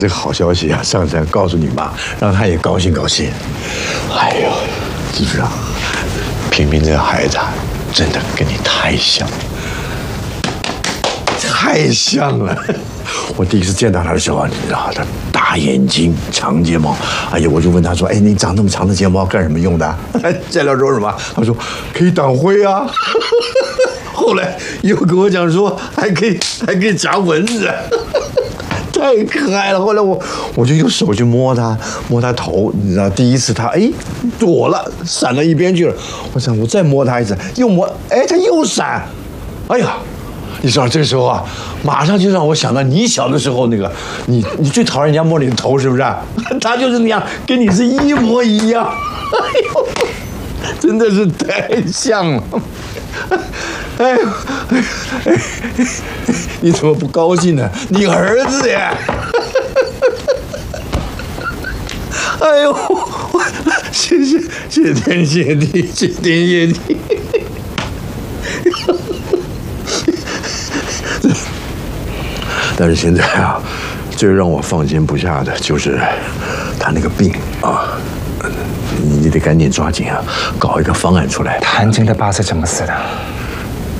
这个好消息啊，上山告诉你妈，让她也高兴高兴。哎呦，记住啊，平平这个孩子啊，真的跟你太像了，太像了。我第一次见到他的时候，你知道，他大眼睛、长睫毛，哎呀，我就问他说：“哎，你长那么长的睫毛干什么用的？”在那说什么？他说：“可以挡灰啊。”后来又跟我讲说，还可以夹蚊子。太可爱了。后来我就用手去摸它头，你知道，第一次它躲了，闪到一边去了。我想我再摸它一次，又摸，它又闪。哎呀，你知道这个时候啊，马上就让我想到你小的时候那个，你最讨厌人家摸你的头是不是？它就是那样，跟你是一模一样。哎呦，真的是太像了。哎呦，你怎么不高兴呢？你儿子呀！哎呦，谢谢天谢地，谢天谢地。但是现在啊，最让我放心不下的就是他那个病啊，你得赶紧抓紧啊，搞一个方案出来。 谭晶的爸是怎么死的？